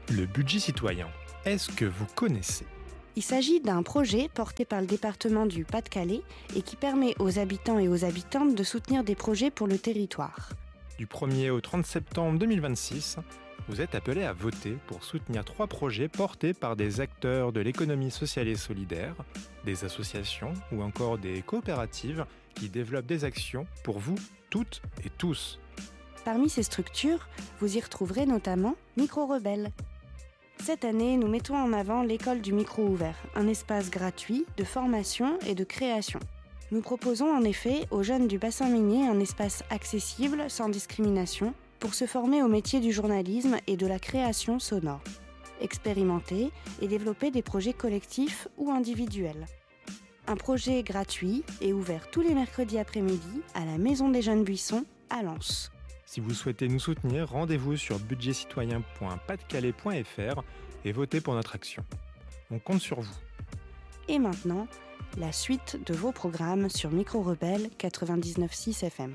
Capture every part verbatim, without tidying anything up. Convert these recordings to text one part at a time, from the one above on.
Le budget citoyen, est-ce que vous connaissez ? Il s'agit d'un projet porté par le département du Pas-de-Calais et qui permet aux habitants et aux habitantes de soutenir des projets pour le territoire. Du premier au trente septembre deux mille vingt-six, vous êtes appelés à voter pour soutenir trois projets portés par des acteurs de l'économie sociale et solidaire, des associations ou encore des coopératives qui développent des actions pour vous, toutes et tous. Parmi ces structures, vous y retrouverez notamment Micro Rebelle. Cette année, nous mettons en avant l'école du micro ouvert, un espace gratuit de formation et de création. Nous proposons en effet aux jeunes du bassin minier un espace accessible, sans discrimination, pour se former au métier du journalisme et de la création sonore, expérimenter et développer des projets collectifs ou individuels. Un projet gratuit et ouvert tous les mercredis après-midi à la Maison des Jeunes Buissons à Lens. Si vous souhaitez nous soutenir, rendez-vous sur budget citoyen point pas de calais point f r et votez pour notre action. On compte sur vous. Et maintenant, la suite de vos programmes sur Micro Rebelle quatre-vingt-dix-neuf virgule six F M.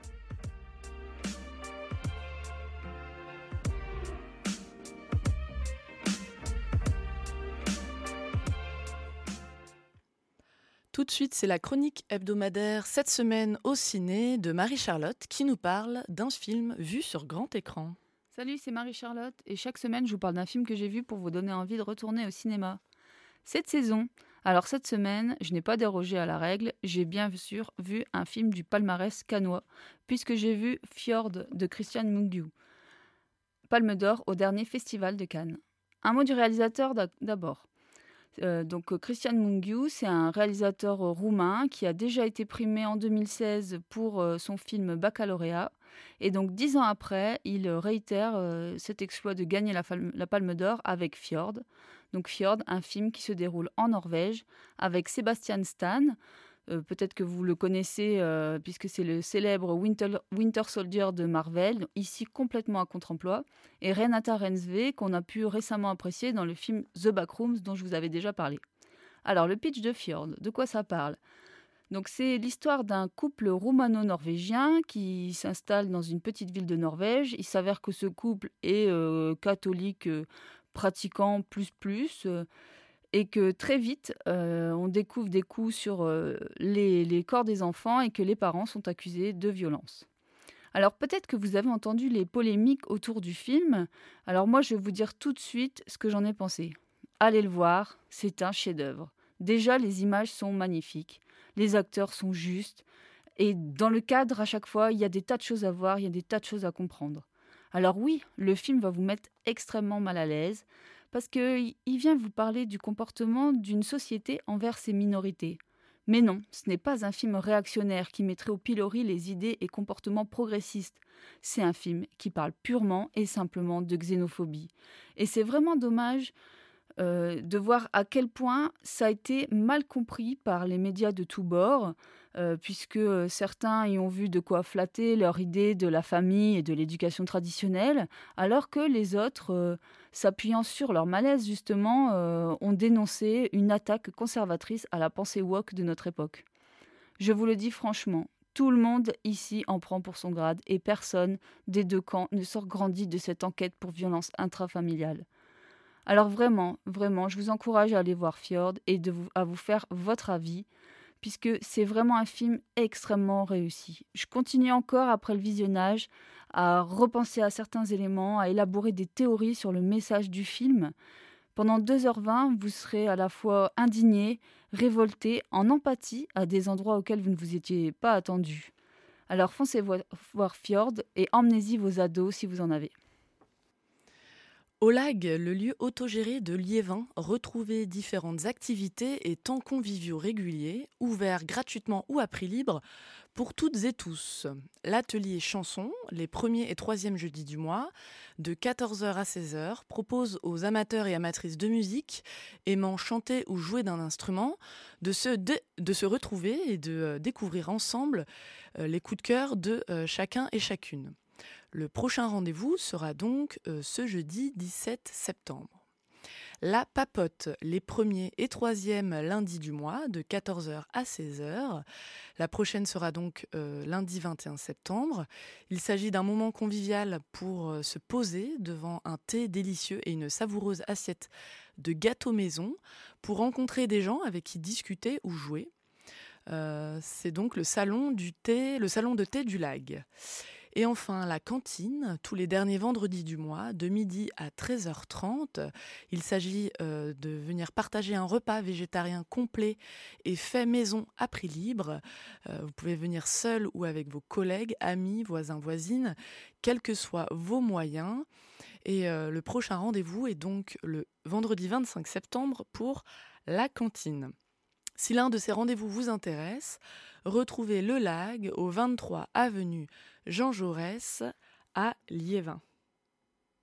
Tout de suite, c'est la chronique hebdomadaire cette semaine au ciné de Marie-Charlotte qui nous parle d'un film vu sur grand écran. Salut, c'est Marie-Charlotte et chaque semaine je vous parle d'un film que j'ai vu pour vous donner envie de retourner au cinéma. Cette saison, alors cette semaine, je n'ai pas dérogé à la règle, j'ai bien sûr vu un film du palmarès cannois puisque j'ai vu Fjord de Christian Mungiu, Palme d'Or au dernier festival de Cannes. Un mot du réalisateur d'abord. Euh, donc Christian Mungiu, c'est un réalisateur euh, roumain qui a déjà été primé en deux mille seize pour euh, son film Baccalauréat. Et donc dix ans après, il réitère euh, cet exploit de gagner la, fal- la Palme d'Or avec Fjord. Donc Fjord, un film qui se déroule en Norvège avec Sebastian Stan. Euh, peut-être que vous le connaissez euh, puisque c'est le célèbre Winter, Winter Soldier de Marvel, ici complètement à contre-emploi, et Renata Rensve qu'on a pu récemment apprécier dans le film The Backrooms dont je vous avais déjà parlé. Alors le pitch de Fjord, de quoi ça parle ? Donc c'est l'histoire d'un couple roumano-norvégien qui s'installe dans une petite ville de Norvège. Il s'avère que ce couple est euh, catholique euh, pratiquant plus plus euh, et que très vite, euh, on découvre des coups sur euh, les, les corps des enfants et que les parents sont accusés de violence. Alors peut-être que vous avez entendu les polémiques autour du film. Alors moi, je vais vous dire tout de suite ce que j'en ai pensé. Allez le voir, c'est un chef-d'œuvre. Déjà, les images sont magnifiques, les acteurs sont justes, et dans le cadre, à chaque fois, il y a des tas de choses à voir, il y a des tas de choses à comprendre. Alors oui, le film va vous mettre extrêmement mal à l'aise, parce qu'il vient vous parler du comportement d'une société envers ses minorités. Mais non, ce n'est pas un film réactionnaire qui mettrait au pilori les idées et comportements progressistes. C'est un film qui parle purement et simplement de xénophobie. Et c'est vraiment dommage euh, de voir à quel point ça a été mal compris par les médias de tous bords, euh, puisque certains y ont vu de quoi flatter leur idée de la famille et de l'éducation traditionnelle, alors que les autres, euh, s'appuyant sur leur malaise justement, euh, ont dénoncé une attaque conservatrice à la pensée woke de notre époque. Je vous le dis franchement, tout le monde ici en prend pour son grade et personne des deux camps ne sort grandi de cette enquête pour violence intrafamiliale. Alors vraiment, vraiment, je vous encourage à aller voir Fjord et de vous, à vous faire votre avis, puisque c'est vraiment un film extrêmement réussi. Je continue encore, après le visionnage, à repenser à certains éléments, à élaborer des théories sur le message du film. Pendant deux heures vingt, vous serez à la fois indigné, révolté, en empathie à des endroits auxquels vous ne vous étiez pas attendu. Alors foncez voir Fjord et emmenez-y vos ados si vous en avez. Au Lag, le lieu autogéré de Liévin, retrouvez différentes activités et temps conviviaux réguliers, ouverts gratuitement ou à prix libre pour toutes et tous. L'atelier chanson, les premiers et troisièmes jeudis du mois, de quatorze heures à seize heures, propose aux amateurs et amatrices de musique aimant chanter ou jouer d'un instrument de se, de, de se retrouver et de euh, découvrir ensemble euh, les coups de cœur de euh, chacun et chacune. Le prochain rendez-vous sera donc euh, ce jeudi dix-sept septembre. La papote, les premiers et troisièmes lundis du mois, de quatorze heures à seize heures. La prochaine sera donc euh, lundi vingt et un septembre. Il s'agit d'un moment convivial pour euh, se poser devant un thé délicieux et une savoureuse assiette de gâteau maison, pour rencontrer des gens avec qui discuter ou jouer. Euh, c'est donc le salon du thé, le salon de thé du Lag. Et enfin, la cantine, tous les derniers vendredis du mois, de midi à treize heures trente. Il s'agit euh, de venir partager un repas végétarien complet et fait maison à prix libre. Euh, vous pouvez venir seul ou avec vos collègues, amis, voisins, voisines, quels que soient vos moyens. Et euh, le prochain rendez-vous est donc le vendredi vingt-cinq septembre pour la cantine. Si l'un de ces rendez-vous vous intéresse, retrouvez le Lag au vingt-trois avenue Jean Jaurès à Liévin.